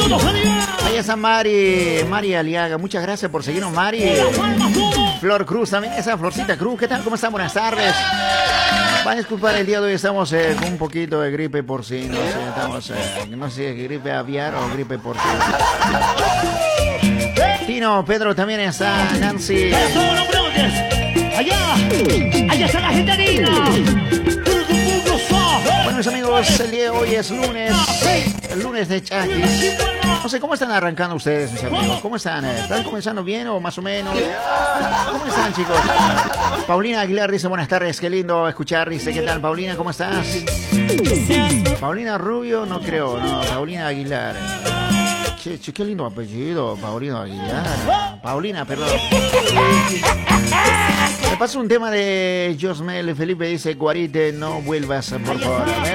Ahí está Mari Aliaga. Muchas gracias por seguirnos, Mari. Flor Cruz también. Esa Florcita Cruz. ¿Qué tal? ¿Cómo están? Buenas tardes. Van a disculpar, el día de hoy estamos con un poquito de gripe porcino. Estamos, no sé si es gripe aviar o gripe porcino. Tino, Pedro también está. Nancy. Allá está la gente linda. Bueno, mis amigos, el día de hoy es lunes. El lunes de Chakis. No sé, ¿cómo están arrancando ustedes, mis amigos? ¿Cómo están? ¿Están comenzando bien o más o menos? ¿Cómo están, chicos? Paulina Aguilar dice, buenas tardes, qué lindo escuchar. Dice, ¿qué tal, Paulina? ¿Cómo estás? Paulina Rubio, no creo, no. Paulina Aguilar. Che, qué lindo apellido, Paulina Aguilar. Paulina, perdón. Me pasa un tema de Josmel. Felipe dice, Guarite, no vuelvas, por favor. A ver.